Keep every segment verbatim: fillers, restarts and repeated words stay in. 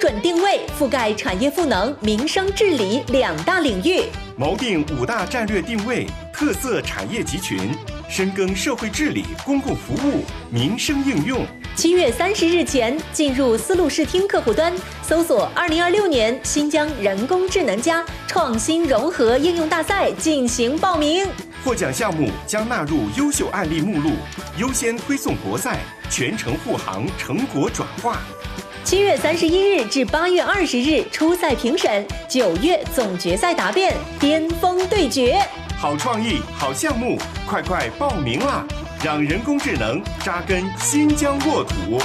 准定位，覆盖产业赋能、民生治理两大领域， 锚定五大战略定位，特色产业集群，深耕社会治理、公共服务、民生应用。 七月三十日前进入丝路视听客户端，搜索二零二六年新疆人工智能加创新融合应用大赛进行报名。 获奖项目将纳入优秀案例目录，优先推送国赛，全程护航成果转化。 七月三十一日至八月二十日初赛评审，九月总决赛答辩，巅峰对决。 好创意，好项目，快快报名啦！让人工智能扎根新疆沃土。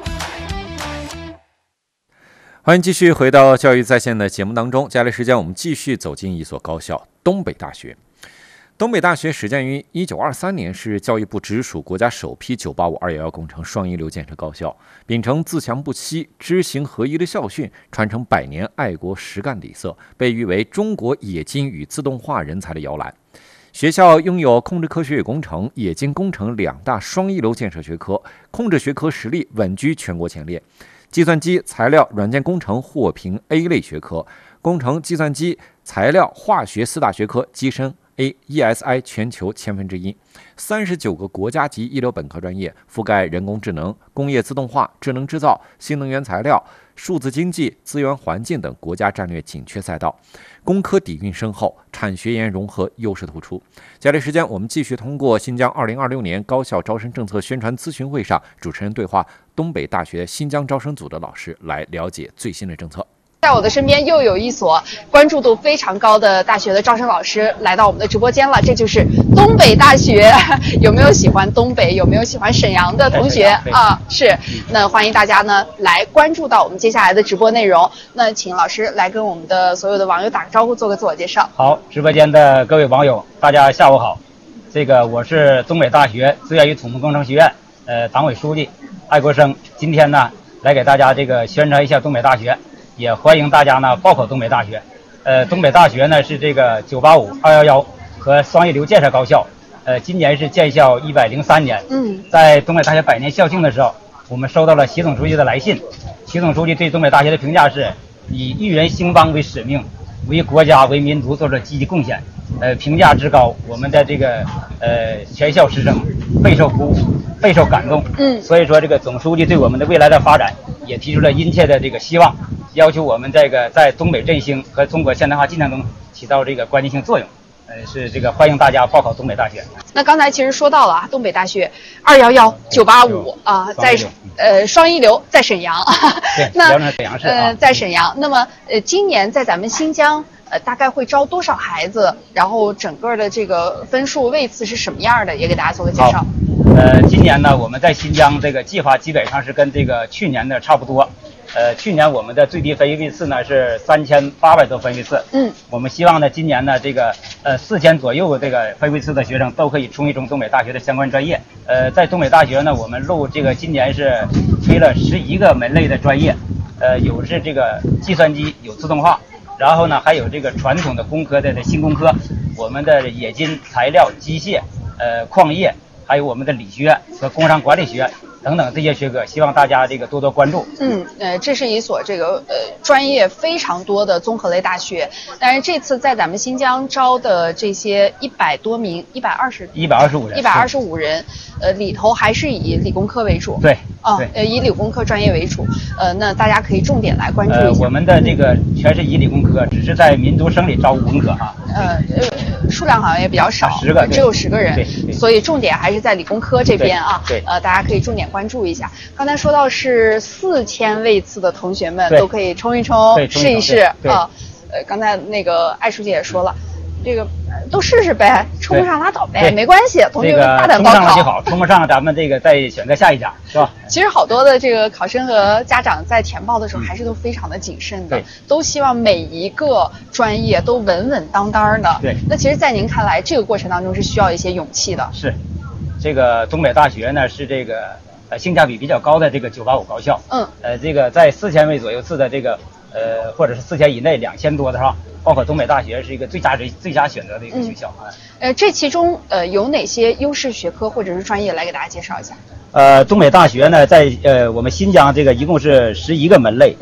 欢迎继续回到教育在线的节目当中，接下来时间我们继续走进一所高校——东北大学。东北大学始建于一九二三年，是教育部直属国家首批九八五二一一工程双一流建设高校，秉承自强不息、知行合一的校训，传承百年爱国实干底色，被誉为中国冶金与自动化人才的摇篮。学校拥有控制科学与工程、冶金工程两大双一流建设学科，控制学科实力稳居全国前列。计算机、材料、软件工程获评 A 类学科，工程、计算机、材料、化学四大学科跻身 A E S I 全球千分之一。三十九个国家级一流本科专业，覆盖人工智能、工业自动化、智能制造、新能源材料、数字经济、资源环境等国家战略紧缺赛道，工科底蕴深厚，产学研融合优势突出。接下来时间，我们继续通过新疆二零二六年高校招生政策宣传咨询会上，主持人对话东北大学新疆招生组的老师，来了解最新的政策。 在我的身边又有一所关注度非常高的大学的招生老师来到我们的直播间了，这就是东北大学。有没有喜欢东北，有没有喜欢沈阳的同学啊？是，那欢迎大家呢来关注到我们接下来的直播内容。那请老师来跟我们的所有的网友打个招呼，做个自我介绍。 好，直播间的各位网友，大家下午好。这个我是东北大学资源与土木工程学院呃党委书记艾国生，今天呢来给大家这个宣传一下东北大学。也欢迎大家呢报考东北大学。呃，东北大学呢是这个九八五、二一一和双一流建设高校。呃，今年是建校一百零三年。嗯，在东北大学百年校庆的时候，我们收到了习总书记的来信。习总书记对东北大学的评价是以育人兴邦为使命，为国家为民族做出积极贡献。呃，评价之高，我们的这个呃全校师生备受鼓舞，备受感动。嗯，所以说这个总书记对我们的未来的发展也提出了殷切的这个希望。要求我们这个在东北振兴和中国现代化进程中起到这个关键性作用，呃，是这个欢迎大家报考东北大学。 那刚才其实说到了啊，东北大学二一一、九八五啊，在呃双一流在沈阳， 对， 那沈阳市呃在沈阳。那么呃今年在咱们新疆呃大概会招多少孩子？然后整个的这个分数位次是什么样的？也给大家做个介绍。 呃，今年呢，我们在新疆这个计划基本上是跟这个去年的差不多。呃，去年我们的最低分位次呢是三千八百多分位次。嗯，我们希望呢，今年呢这个呃四千左右这个分位次的学生都可以冲一冲东北大学的相关专业。呃，在东北大学呢，我们录这个今年是推了十一个门类的专业，呃，有是这个计算机，有自动化，然后呢还有这个传统的工科的新工科，我们的冶金、材料、机械、呃矿业，还有我们的理学院和工商管理学院等等这些学科，希望大家这个多多关注。 嗯，呃，这是一所这个呃专业非常多的综合类大学，但是这次在咱们新疆招的这些一百多名，一百二十， 一百二十五人， 一百二十五人，呃，里头还是以理工科为主。 对， 啊，呃，以理工科专业为主。呃，那大家可以重点来关注一下。 呃，我们的这个全是以理工科，只是在民族生里招文科啊。 呃呃，数量好像也比较少， 十个， 只有十个人，所以重点还是在理工科这边啊。 对， 呃，大家可以重点关注一下。刚才说到是四千位次的同学们都可以冲一冲，试一试啊。呃，刚才那个艾书记也说了，这个都试试呗，冲不上拉倒呗，没关系，同学们大胆报考。 冲不上就好，冲不上咱们这个再选择下一家，是吧？ 其实好多的这个考生和家长在填报的时候还是都非常的谨慎的，都希望每一个专业都稳稳当当的。 对。 那其实，在您看来，这个过程当中是需要一些勇气的。 是，这个东北大学呢是这个呃性价比比较高的这个九八五高校。嗯。呃，这个在四千位左右次的这个呃或者是四千以内两千多的是吧？报考东北大学是一个最佳最佳选择的一个学校啊。 呃，这其中呃有哪些优势学科或者是专业来给大家介绍一下？ 呃，东北大学呢，在呃我们新疆这个一共是十一个门类。嗯。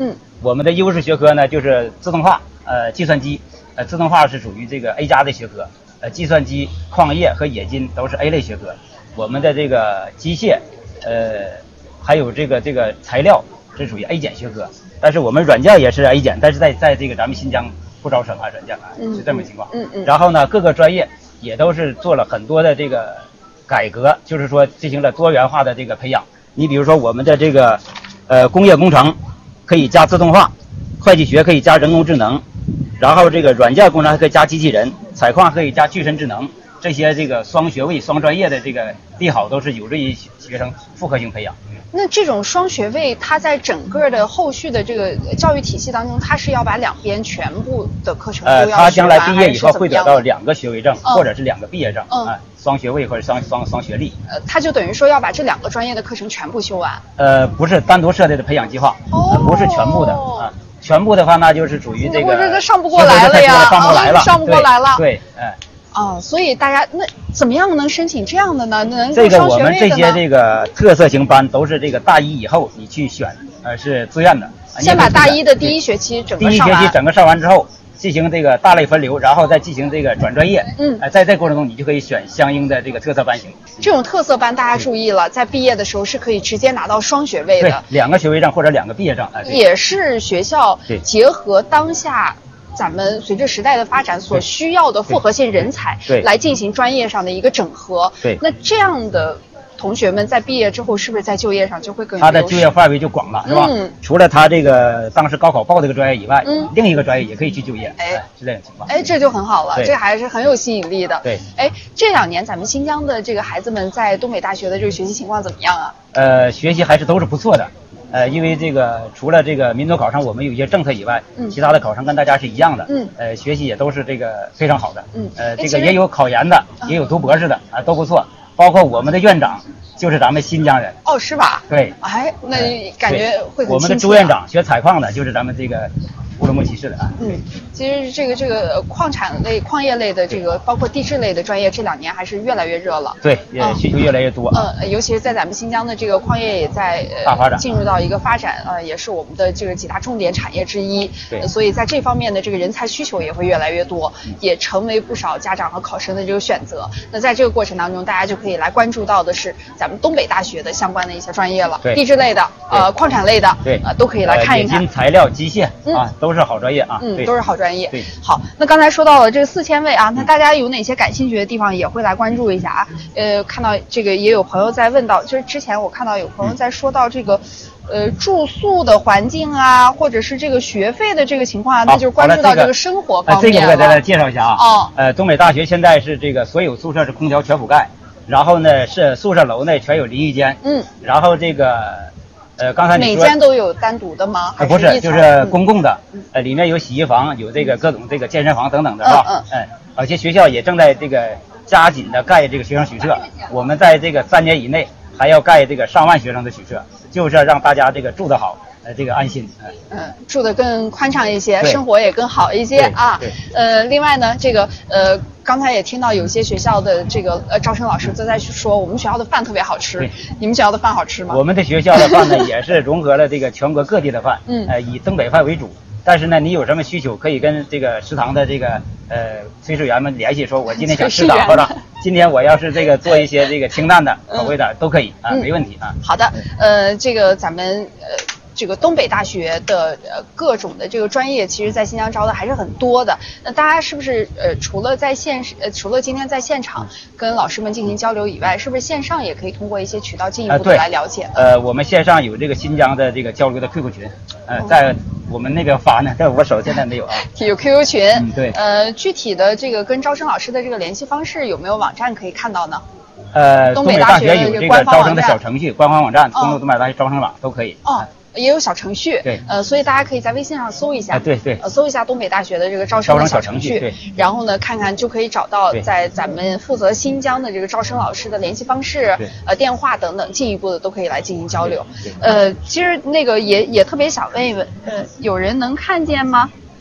我们的优势学科呢就是自动化，呃，计算机，呃，自动化是属于这个 A 加的学科，呃，计算机、矿业和冶金都是 A 类学科。我们的这个机械，呃，还有这个这个材料是属于 A 减学科。但是我们软件也是 A 减，但是在在这个咱们新疆不招生啊，软件啊，是这么情况。 嗯嗯。 然后呢，各个专业也都是做了很多的这个改革，就是说进行了多元化的这个培养。你比如说我们的这个呃工业工程可以加自动化，会计学可以加人工智能，然后这个软件工程还可以加机器人，采矿可以加具身智能。这些这个双学位、双专业的这个利好都是有助于学生复合性培养。 那这种双学位，它在整个的后续的这个教育体系当中，它是要把两边全部的课程都要学完， 呃，他将来毕业以后会得到两个学位证， 嗯、 或者是两个毕业证， 嗯， 啊，双学位或者双双双学历。 呃，他就等于说要把这两个专业的课程全部修完。 呃，不是单独设立的培养计划， 哦， 呃、不是全部的啊。全部的话，那就是属于这个， 我这个上不过来了呀， 上不过来了， 哦、上不过来了。 对，哎。 哦，所以大家那怎么样能申请这样的呢？能这个我们这些这个特色型班都是这个大一以后你去选，呃，是自愿的。 先把大一的第一学期整个上完。 第一学期整个上完之后，进行这个大类分流，然后再进行这个转专业。 嗯， 呃，在这过程中你就可以选相应的这个特色班型。 这种特色班大家注意了，在毕业的时候是可以直接拿到双学位的， 对，两个学位证或者两个毕业证。 呃、也是学校结合当下。咱们随着时代的发展所需要的复合性人才来进行专业上的一个整合。 对， 那这样的同学们在毕业之后，是不是在就业上就会更有他的就业范围就广了，是吧？ 嗯， 除了他这个当时高考报这个专业以外， 嗯， 另一个专业也可以去就业， 哎， 是这种情况。 哎，这就很好了，这还是很有吸引力的。 对， 哎，这两年咱们新疆的这个孩子们在东北大学的这个学习情况怎么样啊？ 呃，学习还是都是不错的。呃，因为这个除了这个民族考生我们有一些政策以外， 嗯， 其他的考生跟大家是一样的， 嗯， 呃，学习也都是这个非常好的， 嗯， 呃，这个也有考研的，也有读博士的啊，都不错。包括我们的院长就是咱们新疆人， 哦，是吧？ 对， 哎，那感觉会很亲切、啊。 我们的朱院长学采矿的，就是咱们这个乌鲁木齐市的啊。 嗯，其实这个这个矿产类、矿业类的这个，包括地质类的专业，这两年还是越来越热了。 对，也需求越来越多。 嗯、呃，尤其是在咱们新疆的这个矿业也在、呃、 大发展， 进入到一个发展，呃，也是我们的这个几大重点产业之一。 对、 呃，所以在这方面的这个人才需求也会越来越多， 嗯、 也成为不少家长和考生的这个选择。那在这个过程当中，大家就可以来关注到的是咱们东北大学的相关的一些专业了，地质类的、呃，矿产类的， 对， 呃，都可以来看一看。 冶金、材料、机械、 嗯、 啊，都是好专业啊。 嗯，都是好专业。 对， 好，那刚才说到了这四千位啊，那大家有哪些感兴趣的地方也会来关注一下啊？呃，看到这个也有朋友在问到，就是之前我看到有朋友在说到这个，呃，住宿的环境啊，或者是这个学费的这个情况啊，那就是关注到这个生活方面了。 这个我给大家介绍一下啊。 哦。 呃，东北大学现在是这个所有宿舍是空调全覆盖，然后呢是宿舍楼内全有淋浴间。 嗯。 然后这个。呃，刚才你说每间都有单独的吗？ 呃、不是，就是公共的。嗯、呃，里面有洗衣房，有这个各种这个健身房等等的，是吧？ 嗯嗯。 嗯，而且学校也正在这个加紧的盖这个学生宿舍。我们在这个三年以内还要盖这个上万学生的宿舍，就是让大家这个住得好，呃，这个安心。 嗯、呃、嗯，住得更宽敞一些，生活也更好一些啊。 对。 呃，另外呢，这个呃。刚才也听到有些学校的这个呃招生老师都在说，我们学校的饭特别好吃。你们学校的饭好吃吗？ 我们的学校的饭呢，也是融合了这个全国各地的饭， 嗯， 呃，以东北饭为主。但是呢，你有什么需求，可以跟这个食堂的这个呃炊事员们联系，说我今天想吃咋的，今天我要是这个做一些这个清淡的口味的、嗯、都可以啊， 嗯、 没问题啊。 好的，呃，这个咱们呃。这个东北大学的呃各种的这个专业，其实在新疆招的还是很多的。那大家是不是呃除了在线呃除了今天在现场跟老师们进行交流以外，是不是线上也可以通过一些渠道进一步的来了解呢？ 呃, 呃，我们线上有这个新疆的这个交流的 Q Q 群，呃，在我们那边发呢，在我手现在没有啊。 有 Q Q 群， 嗯，对。 呃，具体的这个跟招生老师的这个联系方式有没有网站可以看到呢？ 呃， 东北大学有这个招生的小程序，官方网站，登录东北大学招生网都可以。 哦。也有小程序， 对， 呃，所以大家可以在微信上搜一下， 啊、对对， 呃，搜一下东北大学的这个招生的小程序， 程序对， 然后呢，看看就可以找到在咱们负责新疆的这个招生老师的联系方式、呃电话等等，进一步的都可以来进行交流。呃，其实那个也也特别想问一问，呃，有人能看见吗？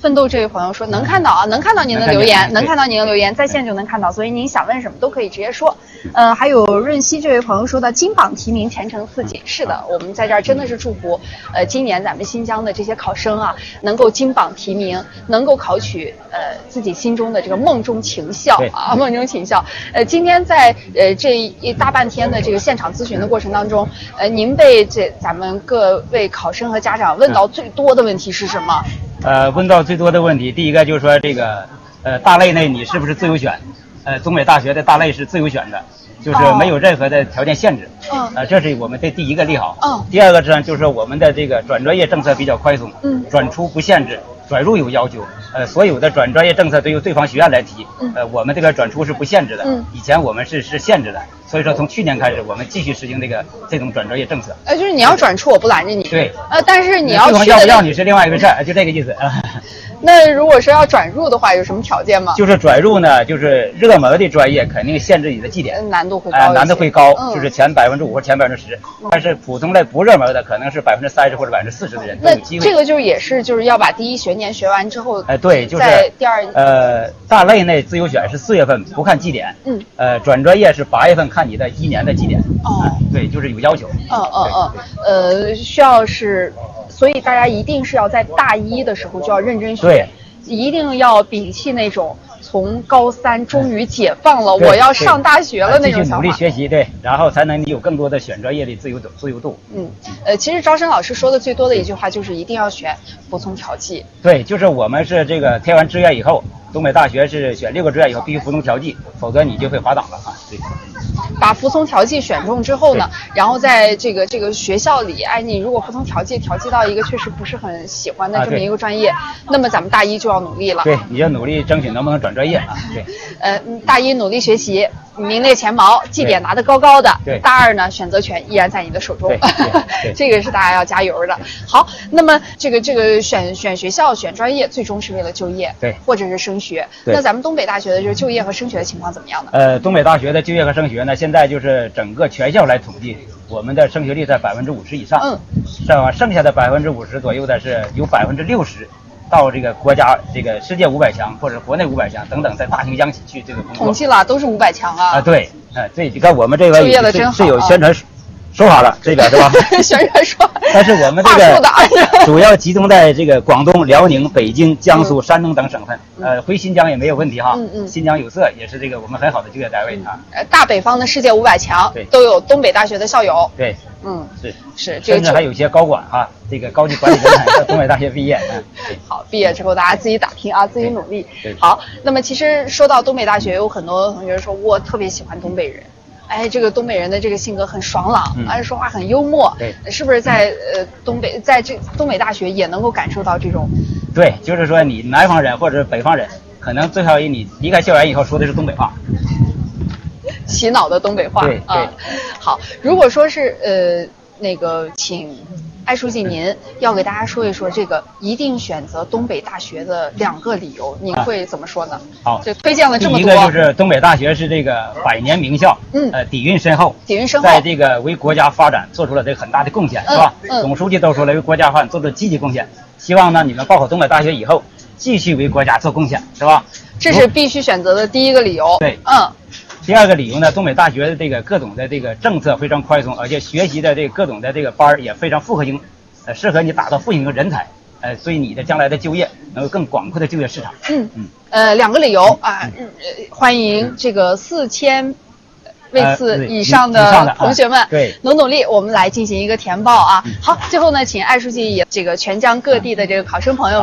奋斗这位朋友说能看到啊，能看到您的留言，能看到您的留言，在线就能看到，所以您想问什么都可以直接说。呃，还有润熙这位朋友说的金榜题名，前程似锦。是的，我们在这儿真的是祝福，呃，今年咱们新疆的这些考生啊，能够金榜题名，能够考取呃自己心中的这个梦中情校啊，梦中情校。呃，今天在呃这一大半天的这个现场咨询的过程当中，呃，您被这咱们各位考生和家长问到最多的问题是什么？ 呃，问到最多的问题，第一个就是说这个，呃，大类内你是不是自由选？呃，东北大学的大类是自由选的，就是没有任何的条件限制。 嗯。 呃，这是我们的第一个利好。 嗯。 第二个呢，就是我们的这个转专业政策比较宽松。嗯。转出不限制，转入有要求。呃，所有的转专业政策都由对方学院来提。嗯。呃，我们这个转出是不限制的。嗯。以前我们是是限制的，所以说从去年开始，我们继续实行这个这种转专业政策。 呃，就是你要转出，我不拦着你。 对。 呃，但是你要去要不要你是另外一回事儿，就这个意思啊。 那如果说要转入的话，有什么条件吗？ 就是转入呢，就是热门的专业肯定限制你的绩点， 难度会高、 呃，难度会高， 嗯、 就是前百分之五或前百分之十。但是普通的不热门的，可能是百分之三十或者百分之四十的人都有机会。 那这个就也是就是要把第一学年学完之后， 哎、呃，对，就是在第二呃大类内自由选是四月份不看绩点，嗯，呃转专业是八月份看你的一年的绩点。哦、呃，对，就是有要求。 嗯嗯嗯，呃，需要是，所以大家一定是要在大一的时候就要认真学。 对。 一定要摒弃那种从高三终于解放了，我要上大学了那种想法。 继续努力学习，对，然后才能你有更多的选专业的自由度、自由度。 嗯，呃，其实招生老师说的最多的一句话就是一定要选服从调剂。 对，就是我们是这个填完志愿以后，东北大学是选六个志愿以后必须服从调剂，否则你就会滑档了啊。对。 把服从调剂选中之后呢，然后在这个这个学校里，哎，你如果服从调剂，调剂到一个确实不是很喜欢的这么一个专业，啊、那么咱们大一就要努力了。 对，你要努力争取能不能转专业啊？对。 呃，大一努力学习，名列前茅，绩点拿得高高的。 对。 大二呢，选择权依然在你的手中。 对。对对这个是大家要加油的。好，那么这个这个选选学校、选专业，最终是为了就业， 对， 或者是升学。那咱们东北大学的这个就业和升学的情况怎么样呢？ 呃，东北大学的就业和升学呢，现在就是整个全校来统计，我们的升学率在百分之五十以上。嗯。是吧？剩下的百分之五十左右的是有百分之六十。到这个国家这个世界五百强或者国内五百强等等，在大型央企去这个工作。 统计了都是五百强啊。 啊，对，啊，这你看我们这边就业的真好、啊、 是有宣传说法的，这边是吧？ 宣传说。 但是我们这个主要集中在这个广东、辽宁、北京、江苏、山东等省份。嗯、呃，回新疆也没有问题哈。嗯嗯。新疆有色也是这个我们很好的就业单位啊。 呃，大北方的世界五百强都有东北大学的校友。 对。 嗯， 是是， 甚至还有一些高管哈，这个高级管理人才在东北大学毕业。嗯， 好，毕业之后大家自己打拼啊，自己努力。好，那么其实说到东北大学，有很多同学说我特别喜欢东北人。哎，这个东北人的这个性格很爽朗，而且、嗯、说话很幽默， 对， 是不是在呃东北，在这东北大学也能够感受到这种？ 对，就是说你南方人或者是北方人，可能最少你离开校园以后说的是东北话， 洗脑的东北话。 对对、 啊。好，如果说是呃那个，请艾书记您要给大家说一说这个一定选择东北大学的两个理由，您会怎么说呢？ 好， 就推荐了这么多。 第一个就是东北大学是这个百年名校，嗯，呃，底蕴深厚， 底蕴深厚， 在这个为国家发展做出了这个很大的贡献，是吧？嗯，总书记都说了，为国家发展做出积极贡献。希望呢，你们报考东北大学以后，继续为国家做贡献，是吧？ 这是必须选择的第一个理由。 对， 嗯。 第二个理由呢，东北大学的这个各种的这个政策非常宽松，而且学习的这个各种的这个班儿也非常复合型，呃，适合你打造复型人才，呃，对你的将来的就业能有更广阔的就业市场。嗯嗯。呃， 两个理由啊，呃，欢迎这个四千位次以上的同学们，呃、 对， 努努力，我们来进行一个填报啊。好，最后呢，请艾书记也这个全疆各地的这个考生朋友。